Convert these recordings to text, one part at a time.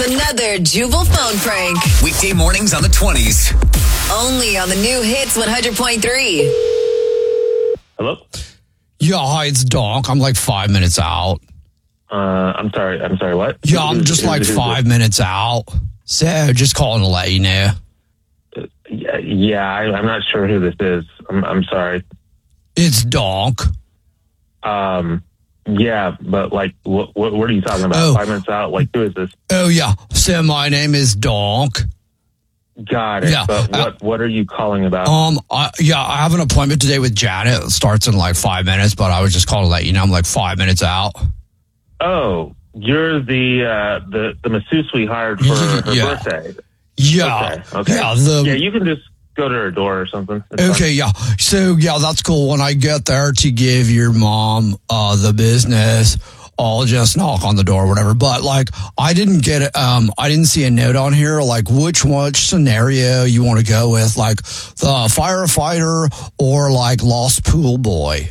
another Jubal phone prank. Weekday mornings on the 20s. Only on the new Hits 100.3. Hello? Yeah, hi, it's Donk. I'm like 5 minutes out. I'm sorry, what? Yeah, I'm just like 5 minutes out. So, just calling to let you know. I'm not sure who this is. I'm sorry. It's Donk. Yeah, but like, what are you talking about? Oh. 5 minutes out? Like, who is this? Oh, yeah. So, my name is Donk. Got it. Yeah, But what are you calling about? I have an appointment today with Janet. It starts in like 5 minutes, but I was just calling to let you know I'm like 5 minutes out. Oh, you're the masseuse we hired for her birthday. Yeah. Okay. Yeah, you can just go to her door or something. It's okay, yeah. So, yeah, that's cool. When I get there to give your mom the business, I'll just knock on the door or whatever. But, like, I didn't get it. I didn't see a note on here, like, which scenario you want to go with, like, the firefighter or, like, lost pool boy.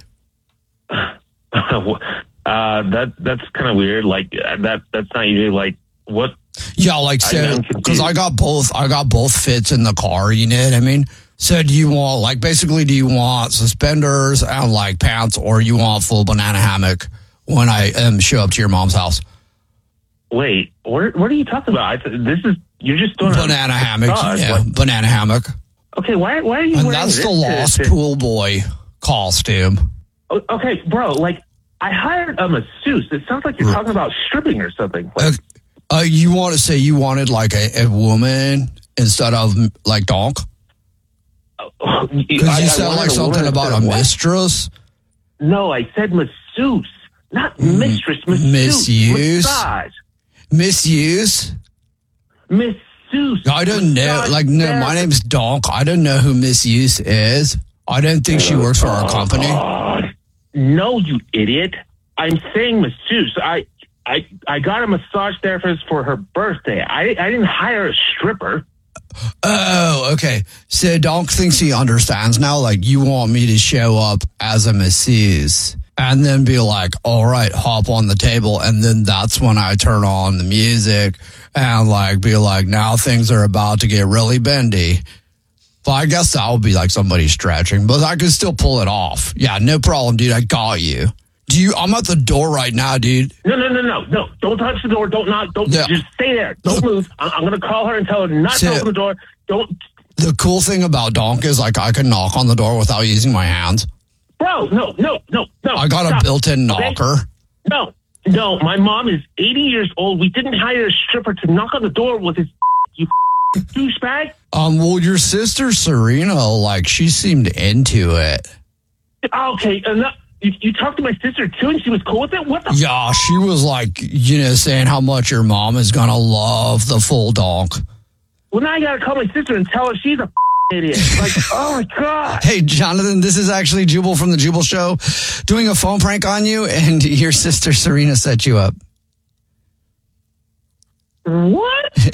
That's kind of weird. Like, that's not usually, like, what... Yeah, like, so, because I got both fits in the car, you know what I mean? So do you want, like, basically, do you want suspenders and, like, pants, or you want full banana hammock when I show up to your mom's house? Wait, what are you talking about? You're just doing banana hammock, banana hammock. Okay, why are you and wearing that's this the lost pool boy costume. Okay, bro, like, I hired a masseuse. It sounds like you're talking about stripping or something. Like, you want to say you wanted, like, a woman instead of, like, Donk? Because you said, like, something about a mistress? No, I said masseuse, not mistress. Misuse? Massage. Misuse? Masseuse. I don't know. Like, no, my name's Donk. I don't know who Misuse is. I don't think she works for our company. No, you idiot. I'm saying masseuse. I got a massage therapist for her birthday. I didn't hire a stripper. Oh, okay. So Donk thinks he understands now. Like, you want me to show up as a masseuse and then be like, all right, hop on the table. And then that's when I turn on the music and, like, be like, now things are about to get really bendy. But I guess that would be like somebody stretching, but I could still pull it off. Yeah, no problem, dude. I got you. I'm at the door right now, dude. No. Don't touch the door. Don't knock. Just stay there. Don't move. I'm going to call her and tell her not to open the door. Don't. The cool thing about Donk is, like, I can knock on the door without using my hands. Bro, no. I got a built-in knocker. No. My mom is 80 years old. We didn't hire a stripper to knock on the door with his you douchebag. Well, your sister Serena, like, she seemed into it. Okay, You talked to my sister, too, and she was cool with it? What the... Yeah, she was, like, saying how much your mom is going to love the full Donk. Well, now I got to call my sister and tell her she's a idiot. Like, oh, my God. Hey, Jonathan, this is actually Jubal from The Jubal Show doing a phone prank on you, and your sister Serena set you up. What?